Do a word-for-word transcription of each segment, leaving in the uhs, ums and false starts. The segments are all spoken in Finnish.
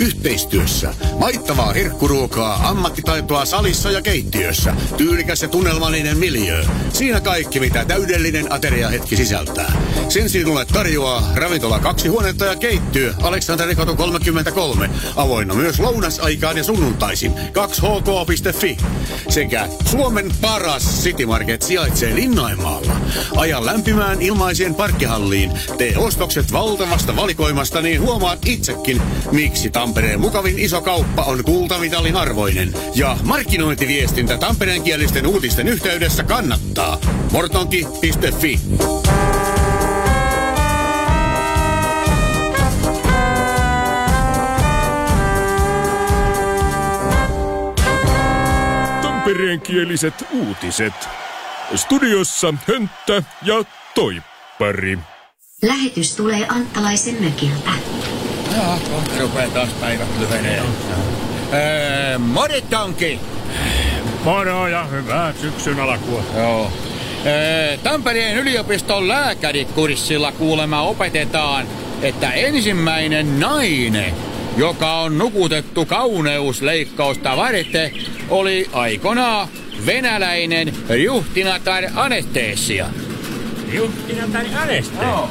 Yhteistyössä. Maittavaa herkkuruokaa, ammattitaitoa salissa ja keittiössä. Tyylikäs ja tunnelmallinen miljöö. Siinä kaikki, mitä täydellinen ateriahetki sisältää. Sen sinulle tarjoaa ravintola kaksi huonetta ja keittiö Aleksanterikatu kolmekymmentäkolme. Avoinna myös lounasaikaan ja sunnuntaisin. kaksi h k piste f i. Sekä Suomen paras City Market sijaitsee Linnainmaalla. Aja lämpimään ilmaiseen parkkihalliin. Tee ostokset valtavasta valikoimasta, niin huomaat itsekin, miksi Tampereen mukavin iso kauppa on kultamitalin arvoinen. Ja markkinointiviestintä tampereenkielisten uutisten yhteydessä kannattaa. mortonki piste f i. Tampereenkieliset uutiset. Studiossa Hönttä ja Toippari. Lähetys tulee Anttalaisen mökiltä. Joo, kohta rupeaa taas päivät lyhenee. Öö, moritonki! Moro ja hyvää syksyn alkua. Joo. Öö, Tampereen yliopiston lääkärikurssilla kuulemma opetetaan, että ensimmäinen nainen, joka on nukutettu kauneusleikkausta varten, oli aikanaan venäläinen Juhtinatar Anesteesia. Juhtinatar Anesteesia? Joo.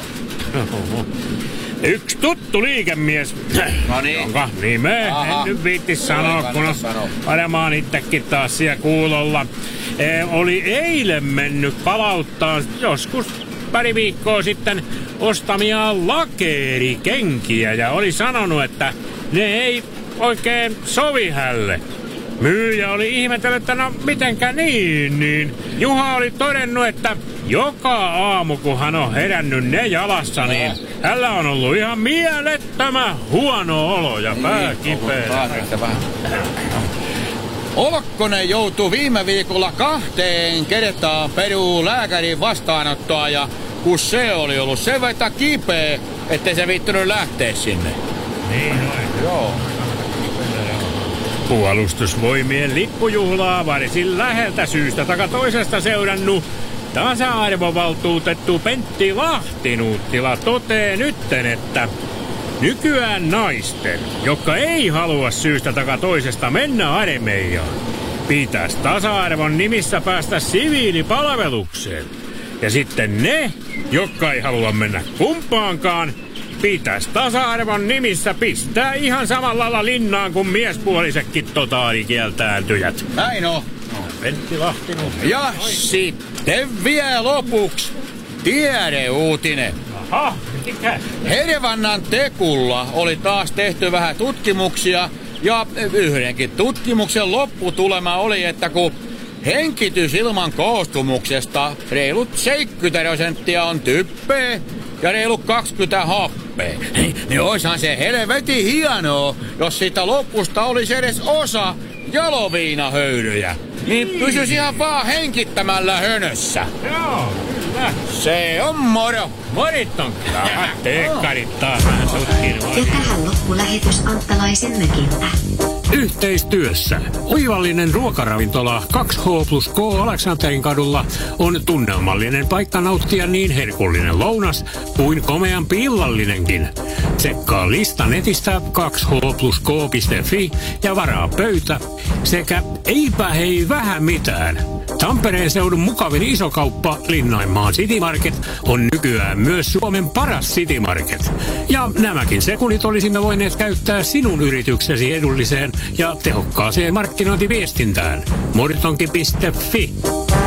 Yksi tuttu liikemies, no niin. jonka nimeä en nyt viitti sanoa, kun on varmaan itsekin taas siellä kuulolla. E, oli eilen mennyt palauttaa joskus pari viikkoa sitten ostamia lakeerikenkiä ja oli sanonut, että ne ei oikein sovi hälle. Myyjä oli ihmetellyt, että no mitenkä niin, niin Juha oli todennut, että joka aamu kun hän on herännyt ne jalassa, niin hänellä on ollut ihan mielettömän huono olo ja pää kipeä. Olkkonen joutui viime viikolla kahteen kertaan peruu lääkärin vastaanottoa ja kun se oli ollut sen verran kipeä, ettei se viittynyt lähteä sinne. Niin noin. Joo. Puolustusvoimien lippujuhlaa varsin läheltä syystä taka toisesta seurannut tasa-arvovaltuutettu Pentti Lahtinuuttila totee nytten, että nykyään naisten, jotka ei halua syystä taka toisesta mennä armeijaan, pitäisi tasa-arvon nimissä päästä siviilipalvelukseen. Ja sitten ne, jotka ei halua mennä kumpaankaan, pitäisi tasa-arvon nimissä pistää ihan samalla lailla linnaan kuin miespuolisetkin totaalikieltääntyjät. Näin on. Pentti Lahtinuuttila. Ja sitten vielä lopuksi tiedeuutinen. Aha, mikä? Hervannan Tekulla oli taas tehty vähän tutkimuksia ja yhdenkin tutkimuksen lopputulema oli, että kun henkitysilman koostumuksesta reilut seitsemänkymmentä prosenttia on typpeä ja reilut kaksikymmentä happea, niin oishan se helvetin hienoa, jos siitä lopusta olisi edes osa jaloviinahöyryjä. Niin pysyis ihan vaan henkittämällä hönössä. Joo, kyllä. Se on moro. Morit on kyllä. Teekkarit taas vähän tutkinut. Ja tähän loppu lähetys Anttalaisen mökiltä. Yhteistyössä oivallinen ruokaravintola kaksi H plus K Aleksanterin kadulla on tunnelmallinen paikka nauttia niin herkullinen lounas kuin komeampi illallinenkin. Tsekkaa lista netistä kaksi H plus K piste f i ja varaa pöytä sekä eipä hei vähän mitään. Tampereen seudun mukavin isokauppa Linnainmaan City Market on nykyään myös Suomen paras City Market. Ja nämäkin sekunnit olisimme voineet käyttää sinun yrityksesi edulliseen ja tehokkaaseen markkinointiviestintään. mortonki piste f i